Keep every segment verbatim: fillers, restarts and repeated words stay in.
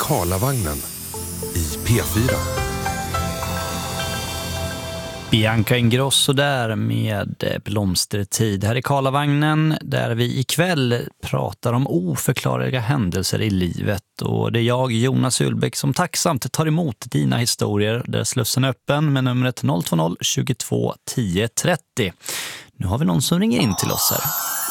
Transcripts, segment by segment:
Karlavagnen i P fyra. Bianca Ingrosso där med Blomstertid här i Karlavagnen, där vi ikväll pratar om oförklarliga händelser i livet. Och det är jag, Jonas Ullbäck, som tacksamt tar emot dina historier där slussen är öppen med numret noll två noll tjugotvå tio trettio. Nu har vi någon som ringer in till oss här.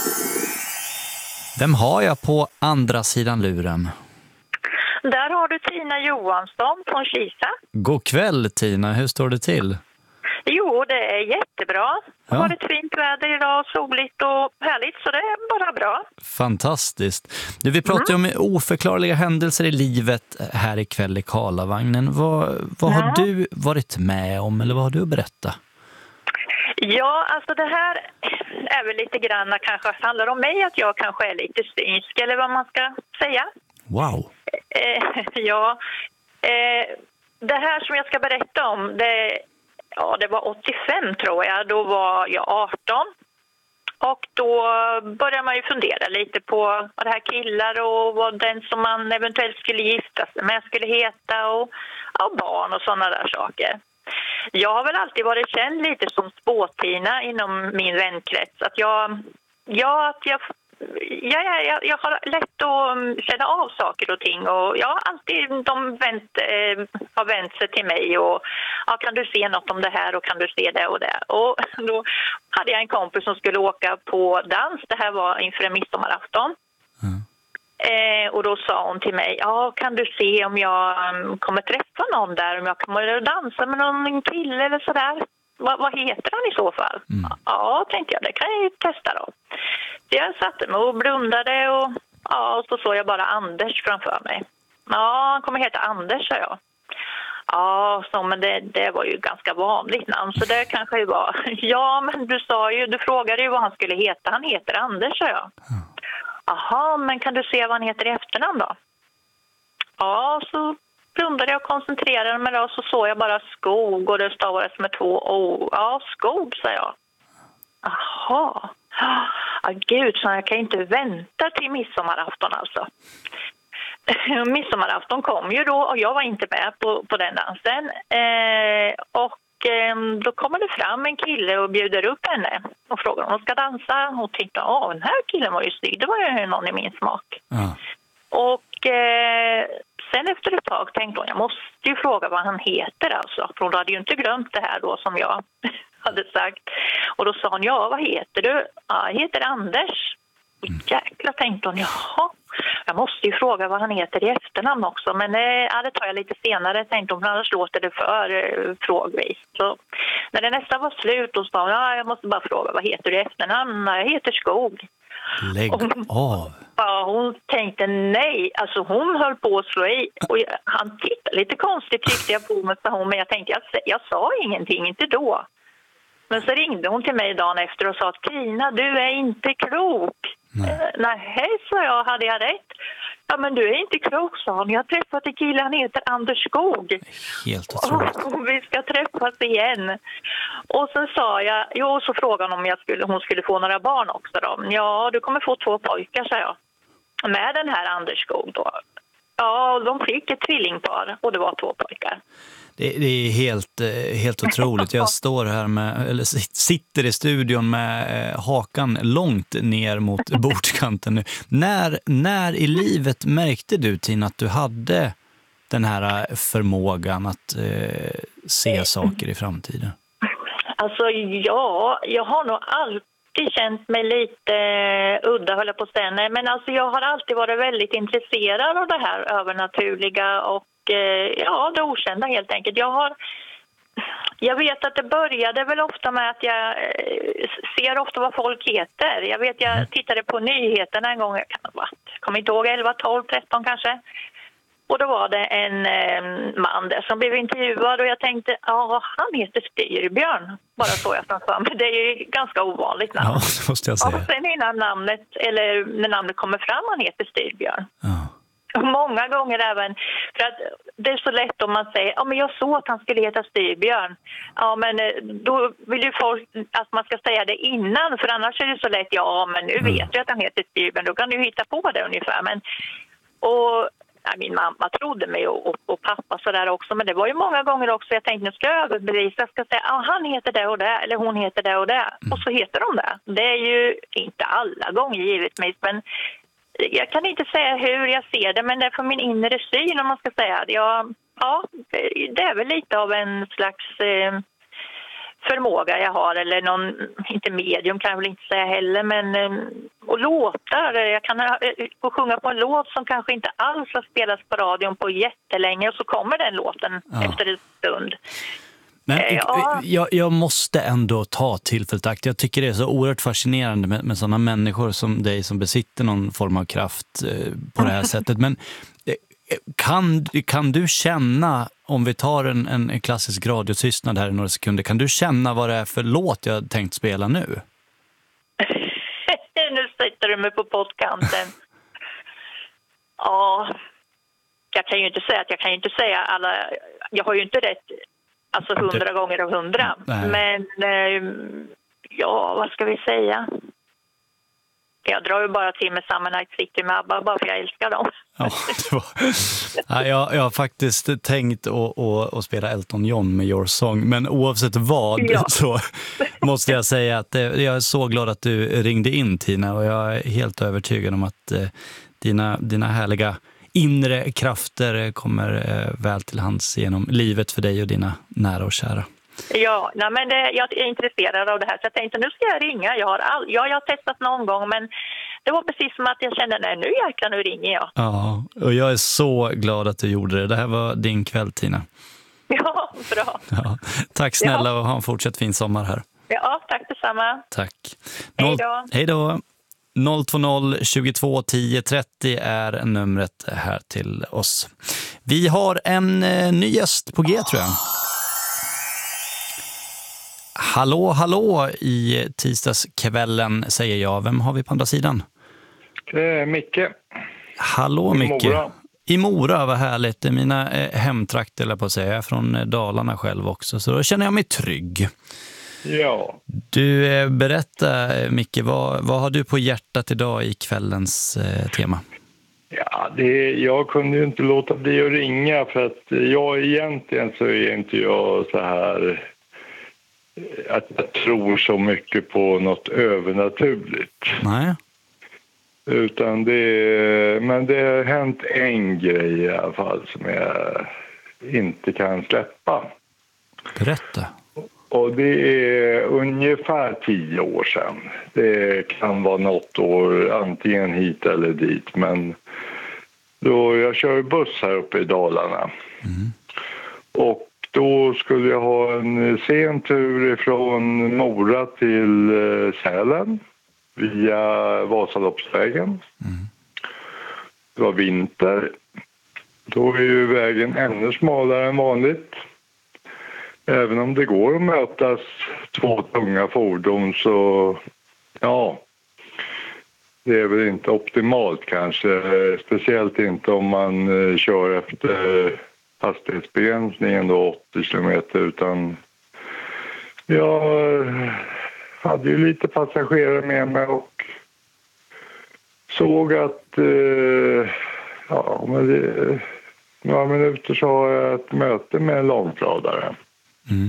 Vem har jag på andra sidan luren? Där har du Tina Johansson från Kisa. God kväll Tina, hur står det till? Jo, det är jättebra. Det har Ja. varit fint väder idag, soligt och härligt, så det är bara bra. Fantastiskt. Du, vi pratar ju om oförklarliga händelser i livet här ikväll i Karlavagnen. Vad, vad har Ja. du varit med om, eller vad har du att berätta? Ja, alltså det här är väl lite grann kanske handlar om mig, att jag kanske är lite synsk eller vad man ska säga. Wow. Eh, ja, eh, det här som jag ska berätta om, det, ja, det var åttiofem tror jag, då var jag arton. Och då började man ju fundera lite på vad det här killar och vad den som man eventuellt skulle gifta sig med skulle heta och ja, barn och sådana där saker. Jag har väl alltid varit känd lite som spåtina inom min vänkrets. Att jag, ja, att jag, ja, jag, jag har lätt att känna av saker och ting. Och jag har alltid de vänt, eh, har vänt sig till mig. Och ja, kan du se något om det här och kan du se det och det. Och då hade jag en kompis som skulle åka på dans. Det här var inför en midsommarafton. Mm. Eh, och då sa hon till mig, ja, kan du se om jag um, kommer träffa någon där, om jag kommer dansa med någon kille eller sådär. Va, vad heter han i så fall? Mm. Ja, tänkte jag, det kan jag ju testa då. Så jag satte mig och blundade och, ja, och så såg jag bara Anders framför mig. Ja, han kommer heta Anders, sa jag. Ja, så, men det, det var ju ett ganska vanligt namn, så det kanske ju var. Ja, men du sa ju, du frågade ju vad han skulle heta. Han heter Anders, sa jag. Mm. Jaha, men kan du se vad han heter i efternamn då? Ja, så blundade jag och koncentrerade mig då, så såg jag bara skog och det stavades med två O. Ja, skog, sa jag. Jaha. Ja, gud, så jag kan inte vänta till midsommarafton alltså. Midsommarafton kom ju då och jag var inte med på, på den dansen. Eh, och då kommer det fram en kille och bjuder upp henne och frågar om hon ska dansa. Hon tänkte, åh, den här killen var ju snygg. Det var ju någon i min smak. Ja. Och eh, sen efter ett tag tänkte hon, jag måste ju fråga vad han heter alltså. För hon hade ju inte glömt det här då som jag hade sagt. Och då sa hon, ja, vad heter du? Ja, jag heter Anders. Mm. Jäklar, tänkte hon, jaha. Jag måste ju fråga vad han heter i efternamn också. Men eh, det tar jag lite senare, tänkte hon, annars låter det för eh, frågvis. Så när det nästan var slut och sa hon, ja, jag måste bara fråga, vad heter du i efternamn? Jag heter Skog. Lägg Och, av. ja, hon tänkte nej, alltså hon höll på att slå i. Och jag, han tittade lite konstigt tyckte jag på mig, sa hon, men jag tänkte, jag, jag sa ingenting, inte då. Men så ringde hon till mig dagen efter och sa, Tina, du är inte klok. Nej. Eh, nej, sa jag, hade jag rätt? Ja, men du är inte klok, sa hon. Jag har träffat en kille, han heter Anders Skog. Helt otroligt. Och vi ska träffas igen. Och sen sa jag, jo, så frågade hon om jag skulle, hon skulle få några barn också då. Ja, du kommer få två pojkar, sa jag. Med den här Anders Skog då. Ja, de fick ett tvillingpar och det var två pojkar. Det, det är helt, eh, helt otroligt. Jag står här med, eller sit- sitter i studion med eh, hakan långt ner mot bordskanten nu. När, när i livet märkte du, Tina, att du hade den här förmågan att eh, se saker i framtiden? Alltså ja, jag har nog alltid känt mig lite uh, udda, höll jag på att säga. Nej, men alltså jag har alltid varit väldigt intresserad av det här övernaturliga och uh, ja, det okända helt enkelt. Jag har, jag vet att det började väl ofta med att jag uh, ser ofta vad folk heter. Jag vet, jag tittade på nyheterna en gång, jag kan jag kommer inte ihåg, elva, tolv, tretton kanske. Och då var det en eh, man där som blev intervjuad och jag tänkte, ja, han heter Styrbjörn. Bara så jag framför mig. Det är ju ganska ovanligt namn. Ja, det måste jag säga. Och sen innan namnet, eller när namnet kommer fram, han heter Styrbjörn. Ja. Och många gånger även, för att det är så lätt om man säger, ja men jag såg att han skulle heta Styrbjörn. Ja men då vill ju folk att man ska säga det innan, för annars är det så lätt, ja men nu vet jag att han heter Styrbjörn, då kan du hitta på det ungefär. Men, och ja, min mamma trodde mig och, och, och pappa så där också. Men det var ju många gånger också jag tänkte nu ska jag överbevisa. Jag ska säga ah, han heter det och det eller hon heter det och det. Mm. Och så heter de det. Det är ju inte alla gånger givetvis, men jag kan inte säga hur jag ser det, men det är för min inre syn om man ska säga. Jag, ja, det är väl lite av en slags eh, förmåga jag har, eller någon, inte medium kan jag väl inte säga heller, men eh, och låtar. Jag kan ha, få sjunga på en låt som kanske inte alls har spelats på radion på jättelänge och så kommer den låten ja. efter en stund. Men ja. jag, jag måste ändå ta tillfället akt. Jag tycker det är så oerhört fascinerande med, med sådana människor som dig som besitter någon form av kraft eh, på det här sättet. Men eh, kan, kan du känna, om vi tar en, en klassisk radiotystnad här i några sekunder, kan du känna vad det är för låt jag tänkt spela nu? Nu sätter du mig på pottkanten. Ja, jag kan ju inte säga att jag kan ju inte säga alla, jag har ju inte rätt. Alltså hundra det... gånger av hundra. Nej. Men eh, ja, vad ska vi säga? Jag drar ju bara till med Summer Night City med ABBA bara för jag älskar dem. Ja, det var... ja, jag, jag har faktiskt tänkt att, att, att spela Elton John med Your Song. Men oavsett vad ja. så måste jag säga att jag är så glad att du ringde in, Tina. Och jag är helt övertygad om att eh, dina, dina härliga inre krafter kommer eh, väl till hands genom livet för dig och dina nära och kära. Ja, nej, men det, jag är intresserad av det här så jag tänkte nu ska jag ringa. Jag har, all, ja, jag har testat någon gång men det var precis som att jag kände nej nu jäklar nu ringer jag. Ja, och jag är så glad att du gjorde det. Det här var din kväll, Tina. Ja, bra. Ja, tack snälla ja. och ha en fortsatt fin sommar här. Ja, tack detsamma. Tack. Hej då. Hej då. noll två noll tjugotvå tio trettio är numret här till oss. Vi har en eh, ny gäst på G tror jag. Hallå, hallå i tisdagskvällen säger jag. Vem har vi på andra sidan? Eh, Micke. Hallå I Micke. Mora. I Mora, vad härligt. Det är mina eh, hemtrakter, eller på att säga. Jag är från eh, Dalarna själv också, så då känner jag mig trygg. Ja. Du, eh, berätta Micke, vad, vad har du på hjärtat idag i kvällens eh, tema? Ja, det, jag kunde ju inte låta bli att ringa för att jag egentligen så är inte jag så här att jag tror så mycket på något övernaturligt. Nej. Utan det, men det har hänt en grej i alla fall som jag inte kan släppa. Berätta. Och det är ungefär tio år sedan. Det kan vara något år antingen hit eller dit. Men då jag kör buss här uppe i Dalarna. Mm. Och då skulle jag ha en sen tur från Mora till Sälen via Vasaloppsvägen. Mm. Det var vinter. Då är ju vägen ännu smalare än vanligt. Även om det går att mötas två tunga fordon så ja, det är väl inte optimalt kanske. Speciellt inte om man kör efter hastighetsbegränsningen då åttio kilometer utan jag hade ju lite passagerare med mig och såg att ja, men det, några minuter så har jag ett möte med en långtradare. Mm.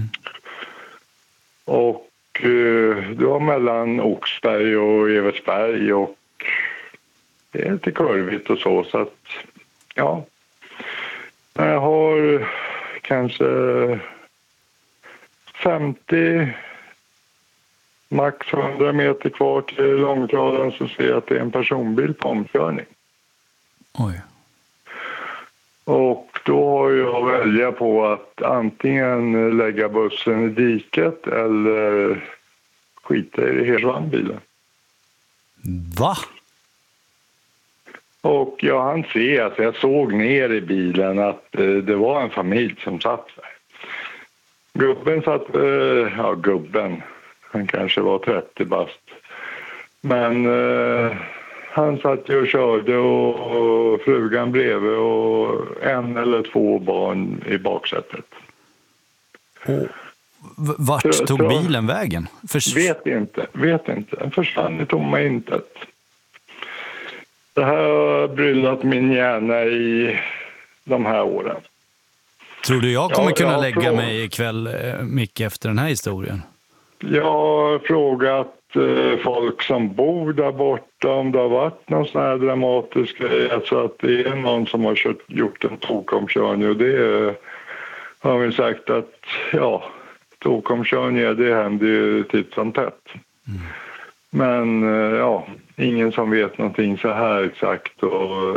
Och det var mellan Oxberg och Evertsberg och det är lite kurvigt och så så att ja, jag har kanske femtio max hundra meter kvar till långtradaren så ser jag att det är en personbil på omkörning. Oj. Och då har jag välja på att antingen lägga bussen i diket eller skita i hela bilen. Va? Och jag hann se, alltså jag såg ner i bilen att eh, det var en familj som satt där. Gubben satt, eh, ja gubben, han kanske var trettio bast. Men eh, han satt ju och körde och, och frugan bredvid och en eller två barn i baksätet. Oh. Vart så, tog så, bilen vägen? Förs- vet inte, vet inte. Den försvann i tomma intet. Det här har bryllat min hjärna i de här åren. Tror du jag kommer Ja, kunna jag lägga tror- mig ikväll, eh, Micke, efter den här historien? Jag har frågat eh, folk som bor där borta om det har varit någon sån här dramatisk grej. Alltså att det är någon som har kört, gjort en tokomkörning, och det eh, har vi sagt att ja, tokomkörningar, det händer ju titt som tätt. Mm. Men eh, ja, ingen som vet någonting så här exakt. Och